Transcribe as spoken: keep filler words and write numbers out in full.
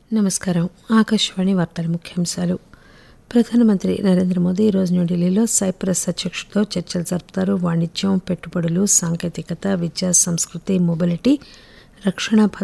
నమస్కారం. ఆకాశవాణి వార్తల ముఖ్యాంశాలు. ప్రధానమంత్రి నరేంద్ర మోదీ ఈరోజు న్యూఢిల్లీలో సైప్రస్ అధ్యక్షుడితో చర్చలు జరుపుతారు. వాణిజ్యం, పెట్టుబడులు, సాంకేతికత, విద్య, సంస్కృతి, మొబిలిటీ, రక్షణ